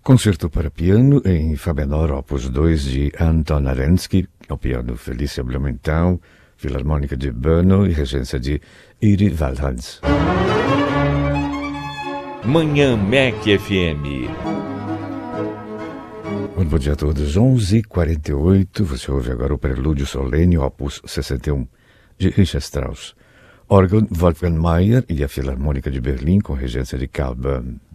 Concerto para piano em Fá menor, opus 2 de Anton Arensky, ao piano Felícia Blumenthal, Filarmônica de Brno e regência de Iri Waldhans. Manhã MEC FM. Bom dia a todos, 11h48, você ouve agora o Prelúdio Solene, opus 61, de Richard Strauss. Órgão Wolfgang Mayer e a Filarmônica de Berlim, com regência de Karl Böhm.